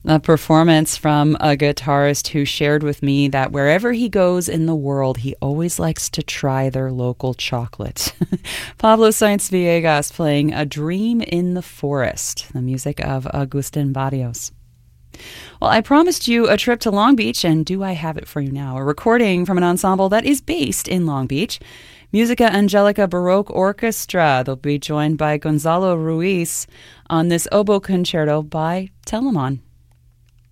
A performance from a guitarist who shared with me that wherever he goes in the world, he always likes to try their local chocolate. Pablo Sainz Villegas playing A Dream in the Forest, the music of Agustin Barrios. Well, I promised you a trip to Long Beach, and do I have it for you now? A recording from an ensemble that is based in Long Beach. Musica Angelica Baroque Orchestra. They'll be joined by Gonzalo Ruiz on this oboe concerto by Telemon.